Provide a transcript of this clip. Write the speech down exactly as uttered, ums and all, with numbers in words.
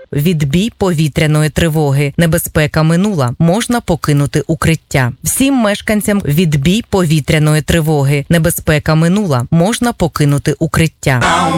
Відбій повітряної тривоги. Небезпека минула. Можна покинути укриття. Всім мешканцям відбій повітряної тривоги. Небезпека минула. Можна покинути укриття.